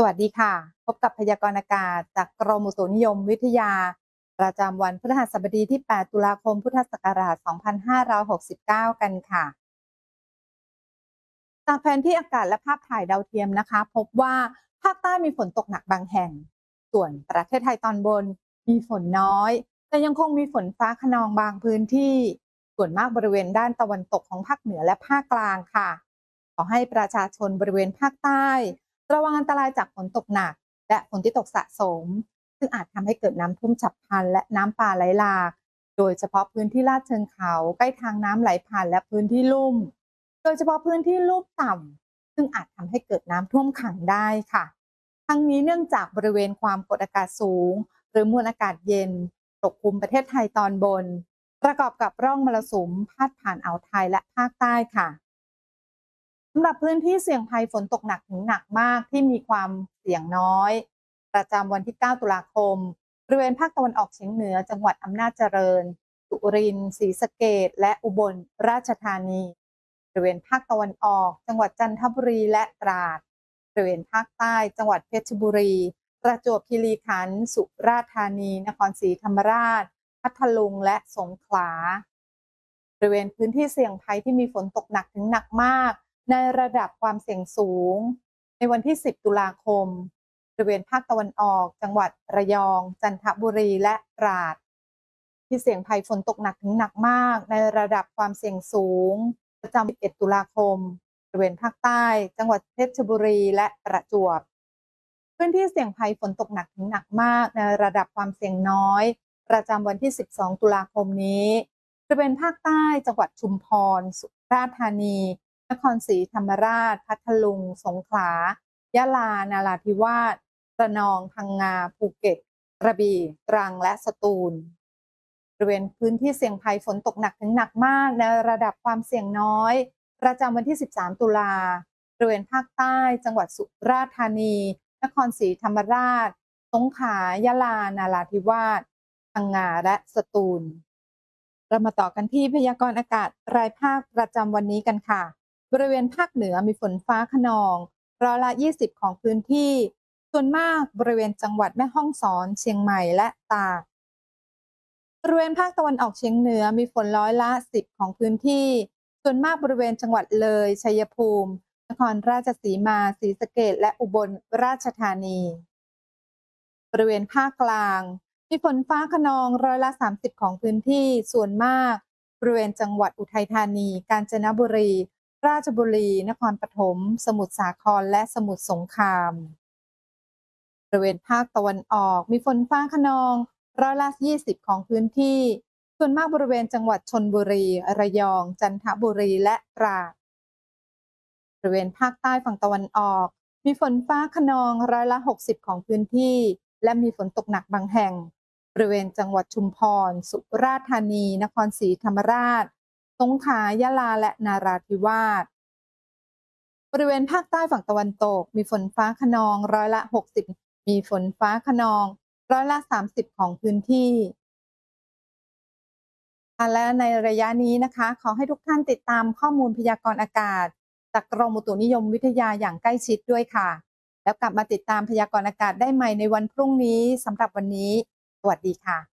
สวัสดีค่ะพบกับพยากรณ์อากาศจากกรมอุตุนิยมวิทยาประจำวันพฤหัสบดีที่ 8 ตุลาคม พุทธศักราช 2569 กันค่ะจากแผนที่อากาศและภาพถ่ายดาวเทียมนะคะพบว่าภาคใต้มีฝนตกหนักบางแห่งส่วนประเทศไทยตอนบนมีฝนน้อยแต่ยังคงมีฝนฟ้าคะนองบางพื้นที่ส่วนมากบริเวณด้านตะวันตกของภาคเหนือและภาคกลางค่ะขอให้ประชาชนบริเวณภาคใต้ระวังอันตรายจากฝนตกหนักและฝนที่ตกสะสมซึ่งอาจทำให้เกิดน้ำท่วมฉับพลันและน้ำป่าไหลหลากโดยเฉพาะพื้นที่ลาดเชิงเขาใกล้ทางน้ำไหลผ่านและพื้นที่ลุ่ม โดยเฉพาะพื้นที่ลุ่มต่ำซึ่งอาจทำให้เกิดน้ำท่วมขังได้ค่ะทั้งนี้เนื่องจากบริเวณความกดอากาศสูงหรือมวลอากาศเย็นปกคลุมประเทศไทยตอนบนประกอบกับร่องมรสุมพาดผ่านอ่าวไทยและภาคใต้ค่ะสำหรับพื้นที่เสี่ยงภัยฝนตกหนักถึงหนักมากที่มีความเสี่ยงน้อยประจำวันที่ 9 ตุลาคมบริเวณภาคตะวันออกเฉียงเหนือจังหวัดอำนาจเจริญสุรินทร์ศรีสะเกษและอุบลราชธานี บริเวณภาคตะวันออกจังหวัดจันทบุรีและตราดบริเวณภาคใต้จังหวัดเพชรบุรีประจวบคีรีขันธ์สุราษฎร์ธานีนครศรีธรรมราชพัทลุงและสงขลาบริเวณพื้นที่เสี่ยงภัยที่มีฝนตกหนักถึงหนักมากในระดับความเสี่ยงสูงในวันที่ 10 ตุลาคมบริเวณภาคตะวันออกจังหวัดระยองจันทบุรีและตราดที่เสี่ยงภัยฝนตกหนักถึงหนักมากในระดับความเสี่ยงสูง ประจำ 11 ตุลาคมบริเวณภาคใต้ จังหวัดเพชรบุรี และประจวบ พื้นที่เสี่ยงภัยฝนตกหนักถึงหนักมากในระดับความเสี่ยงน้อย ประจำวันที่ 12 ตุลาคมนี้บริเวณภาคใต้ จังหวัดชุมพร สุราษฎร์ธานี นครศรีธรรมราช พัทลุง สงขลายะลา นาราธิวาสระนอง พังงา ภูเก็ต กระบี่ ตรัง และสตูล บริเวณพื้นที่เสี่ยงภัยฝนตกหนักถึงหนักมากในระดับความเสี่ยงน้อยประจำวันที่ 13 ตุลาบริเวณภาคใต้ จังหวัดสุราษฎร์ธานี นครศรีธรรมราช สงขลายะลา นาราธิวาสพังงา และสตูล เรามาต่อกันที่พยากรณ์อากาศรายภาคประจำวันนี้กันค่ะ บริเวณภาคเหนือมีฝนฟ้าคะนอง20%ของพื้นที่ ส่วนมากบริเวณจังหวัดแม่ฮ่องสอน เชียงใหม่ และตาก บริเวณภาคตะวันออกเฉียงเหนือมีฝน10%ของพื้นที่ ส่วนมากบริเวณจังหวัดเลย ชัยภูมิ นครราชสีมา ศรีสะเกษ และอุบลราชธานี บริเวณภาคกลางมีฝนฟ้าคะนอง30%ของพื้นที่ ส่วนมากบริเวณจังหวัดอุทัยธานี กาญจนบุรี ราชบุรี นครปฐม สมุทรสาคร และสมุทรสงคราม บริเวณภาคตะวันออกมีฝนฟ้าคะนอง20%ของพื้นที่ ส่วนมากบริเวณจังหวัดชลบุรี ระยอง จันทบุรี และตราด บริเวณภาคใต้ฝั่งตะวันออกมีฝนฟ้าคะนอง60%ของพื้นที่ และมีฝนตกหนักบางแห่ง บริเวณจังหวัดชุมพร สุราษฎร์ธานี นครศรีธรรมราช สงขลายะลา และนาราธิวาส บริเวณภาคใต้ฝั่งตะวันตกมีฝนฟ้าคะนอง60%มีฝนฟ้าคะนอง30%ของพื้นที่และในระยะนี้นะคะขอให้ทุกท่านติดตามข้อมูลพยากรณ์อากาศจากกรมอุตุนิยมวิทยาอย่างใกล้ชิดด้วยค่ะแล้วกลับมาติดตามพยากรณ์อากาศได้ใหม่ในวันพรุ่งนี้สำหรับวันนี้สวัสดีค่ะ